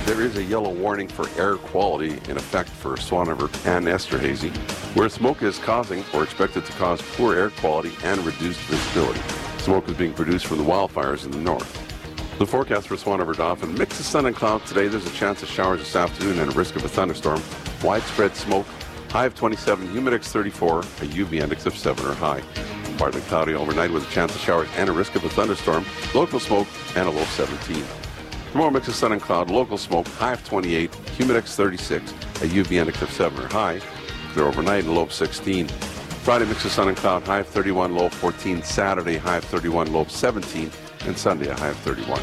there is a yellow warning for air quality in effect for Swan River and Esterhazy, where smoke is causing or expected to cause poor air quality and reduced visibility. Smoke is being produced from the wildfires in the north. The forecast for Swan River Dauphin: mix of sun and cloud today. There's a chance of showers this afternoon and a risk of a thunderstorm. Widespread smoke, high of 27, humidex 34, a UV index of 7 or high. Partly cloudy overnight with a chance of showers and a risk of a thunderstorm. Local smoke and a low of 17. Tomorrow, mix of sun and cloud, local smoke, high of 28, humidex 36, a UV index of 7 or high. Clear overnight and low of 16. Friday, mix of sun and cloud, high of 31, low of 14. Saturday, high of 31, low of 17. And Sunday, a high of 31.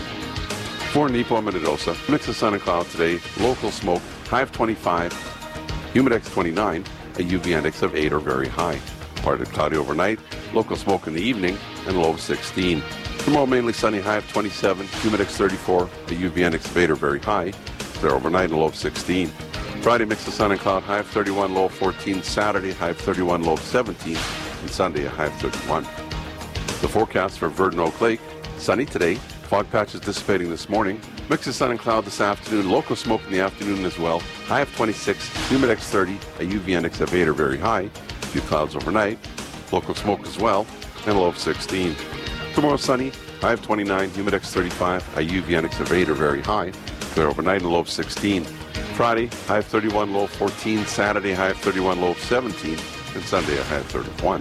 For Nipo and Minnedosa, mix of sun and cloud today, local smoke, high of 25, humidex 29, a UV index of 8 or very high. Partly cloudy overnight, local smoke in the evening, and low of 16. Tomorrow, mainly sunny, high of 27, humidex 34, a UV index of 8 or very high. Clear overnight, and low of 16. Friday, mix of sun and cloud, high of 31, low of 14. Saturday, high of 31, low of 17. And Sunday, a high of 31. The forecast for Verdun Oak Lake: sunny today, fog patches dissipating this morning, mix of sun and cloud this afternoon, local smoke in the afternoon as well, high of 26, humidex 30, a UV index of 8 or very high, a few clouds overnight, local smoke as well, and a low of 16. Tomorrow sunny, high of 29, humidex 35, a UV index of 8 or very high, clear overnight and a low of 16. Friday, high of 31, low of 14, Saturday, high of 31, low of 17, and Sunday, a high of 31.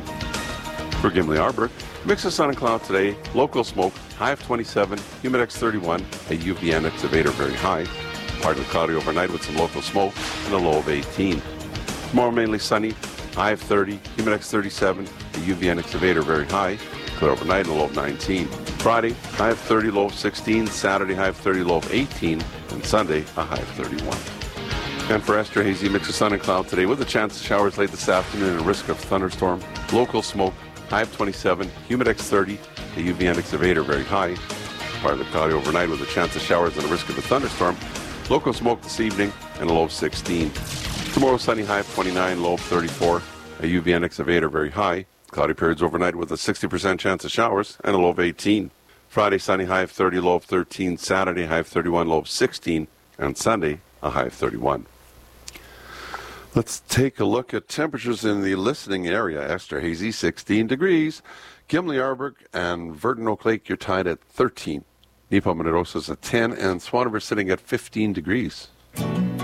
For Gimli Arbor, mix of sun and cloud today, local smoke, high of 27, humidex 31, a UV index of 8 or very high, partly cloudy overnight with some local smoke, and a low of 18. Tomorrow mainly sunny, high of 30, humidex 37, a UV index of 8 or very high, clear overnight and a low of 19. Friday, high of 30, low of 16, Saturday, high of 30, low of 18, and Sunday, a high of 31. And for Esterhazy, mix of sun and cloud today with a chance of showers late this afternoon and a risk of thunderstorm, local smoke, high of 27, humidex 30, a UV index of 8 or very high. Partly cloudy overnight with a chance of showers and a risk of a thunderstorm. Local smoke this evening and a low of 16. Tomorrow sunny, high of 29, low of 34, a UV index of 8 or very high. Cloudy periods overnight with a 60% chance of showers and a low of 18. Friday sunny, high of 30, low of 13. Saturday, high of 31, low of 16. And Sunday, a high of 31. Let's take a look at temperatures in the listening area. Esterhazy, 16 degrees. Gimli Arborg and Verdun Oak Lake, you're tied at 13. Nipo Minnedosa is at 10, and Swan River sitting at 15 degrees.